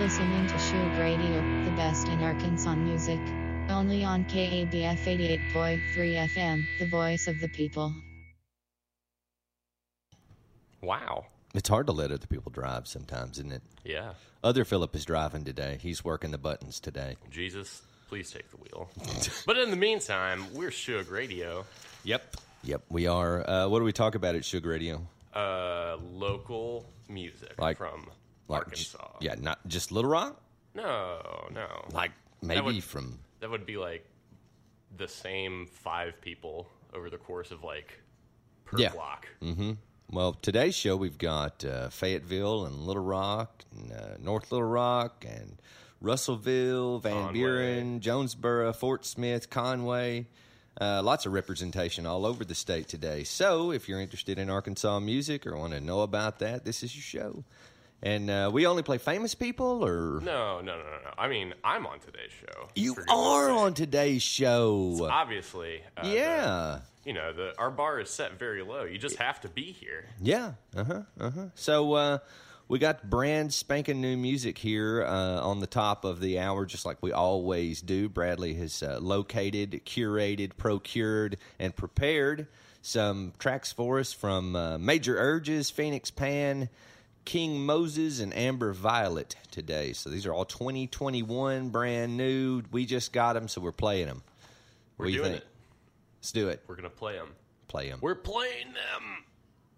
listening to Shug Radio, the best in Arkansas music. Only on KABF 88.3 FM, the voice of the people. Wow. It's hard to let other people drive sometimes, isn't it? Yeah. Other Philip is driving today. He's working the buttons today. Jesus, please take the wheel. But in the meantime, we're Shug Radio. Yep, we are. What do we talk about at Shug Radio? Local music from Arkansas. Yeah, not just Little Rock? No. Like maybe from... That would be like the same 5 people over the course of per block. Mm-hmm. Well, today's show we've got Fayetteville and Little Rock, and, North Little Rock, and Russellville, Van Buren, Jonesboro, Fort Smith, Conway. Lots of representation all over the state today. So if you're interested in Arkansas music or want to know about that, this is your show. And we only play famous people, or? No. I mean, I'm on today's show. You are on today's show. So obviously. Yeah. Our bar is set very low. You just have to be here. Yeah. So we got brand spanking new music here on the top of the hour, just like we always do. Bradley has located, curated, procured, and prepared some tracks for us from Major Urges, Phoenix Pan, King Moses, and Amber Violet today. So these are all 2021, brand new. We just got them, so we're playing them. We're doing it. Let's do it. We're going to play them. Play them. We're playing them.